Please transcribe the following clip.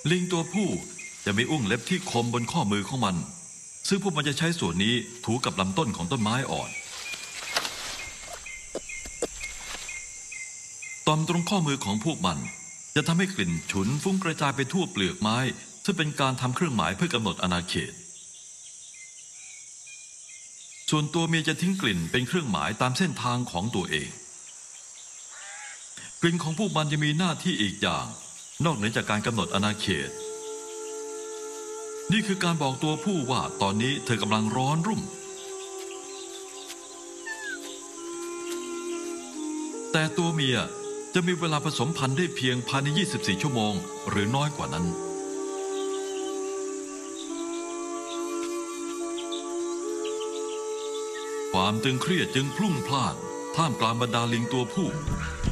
ลิงตัวผู้จะมีอุ้งเล็บที่คมบนข้อมือของมันซึ่งพวกมันจะใช้ส่วนนี้ถูกับลำต้นของต้นไม้อ่อนตอมตรงข้อมือของพวกมันจะทำให้กลิ่นฉุนฟุ้งกระจายไปทั่วเปลือกไม้ซึ่งเป็นการทำเครื่องหมายเพื่อกำหนดอาณาเขตส่วนตัวเมียจะทิ้งกลิ่นเป็นเครื่องหมายตามเส้นทางของตัวเองกลิ่นของพวกมันจะมีหน้าที่อีกอย่างนอกเหนือจากการกำหนดอาณาเขตนี่คือการบอกตัวผู้ว่าตอนนี้เธอกำลังร้อนรุ่มแต่ตัวเมียจะมีเวลาผสมพันธุ์ได้เพียงภายใน24 ชั่วโมงหรือน้อยกว่านั้นความตึงเครียดจึงพลุ่งพล่านท่ามกลางบรรดาลิงตัวผู้